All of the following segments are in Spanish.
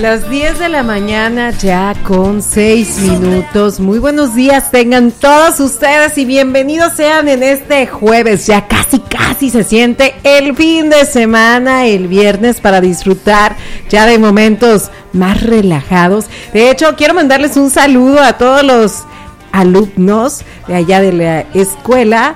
Las 10 de la mañana ya con 6 minutos. Muy buenos días tengan todos ustedes y bienvenidos sean en este jueves. Ya casi se siente el fin de semana, el viernes, para disfrutar ya de momentos más relajados. De hecho, quiero mandarles un saludo a todos los alumnos de allá de la escuela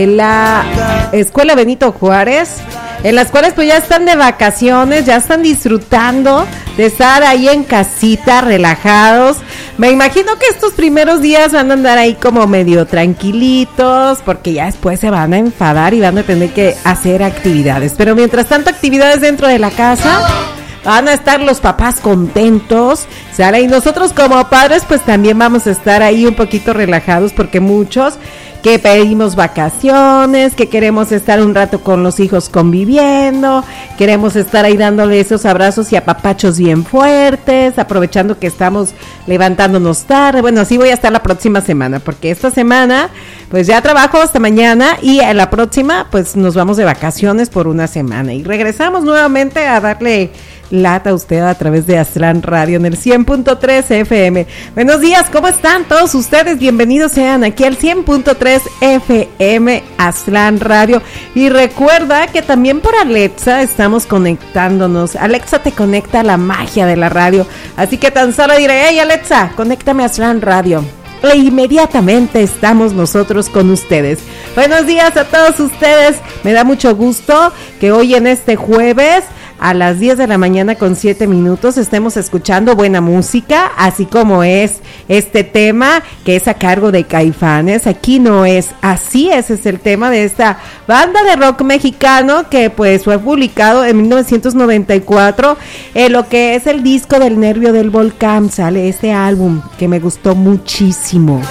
Benito Juárez, en las cuales pues ya están de vacaciones, ya están disfrutando de estar ahí en casita, relajados. Me imagino que estos primeros días van a andar ahí como medio tranquilitos, porque ya después se van a enfadar y van a tener que hacer actividades. Pero mientras tanto, actividades dentro de la casa, van a estar los papás contentos, ¿sale? Y nosotros como padres pues también vamos a estar ahí un poquito relajados, porque muchos que pedimos vacaciones, que queremos estar un rato con los hijos conviviendo, queremos estar ahí dándole esos abrazos y apapachos bien fuertes, aprovechando que estamos levantándonos tarde. Bueno, así voy a estar la próxima semana, porque esta semana pues ya trabajo hasta mañana y en la próxima pues nos vamos de vacaciones por una semana y regresamos nuevamente a darle lata a usted a través de Aztlán Radio en el 100.3 FM. Buenos días, ¿cómo están todos ustedes? Bienvenidos sean aquí al 100.3 FM Aztlán Radio. Y recuerda que también por Alexa estamos conectándonos. Alexa te conecta a la magia de la radio. Así que tan solo diré, hey Alexa, conéctame a Aztlán Radio. E inmediatamente estamos nosotros con ustedes. Buenos días a todos ustedes. Me da mucho gusto que hoy en este jueves a las 10 de la mañana con 7 minutos estemos escuchando buena música, así como es este tema que es a cargo de Caifanes. Aquí no es así, ese es el tema de esta banda de rock mexicano que pues fue publicado en 1994 en lo que es el disco del Nervio del Volcán. Sale este álbum que me gustó muchísimo.